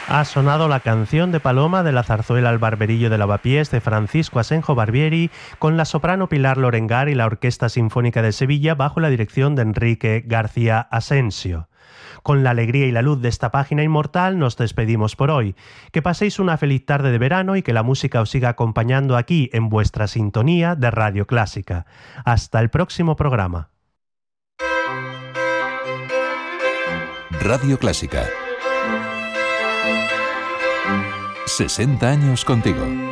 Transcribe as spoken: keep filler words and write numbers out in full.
Ha sonado la canción de Paloma de la zarzuela El barberillo de Lavapiés de Francisco Asenjo Barbieri con la soprano Pilar Lorengar y la Orquesta Sinfónica de Sevilla bajo la dirección de Enrique García Asensio. Con la alegría y la luz de esta página inmortal nos despedimos por hoy. Que paséis una feliz tarde de verano y que la música os siga acompañando aquí en vuestra sintonía de Radio Clásica. Hasta el próximo programa. Radio Clásica. sesenta años contigo.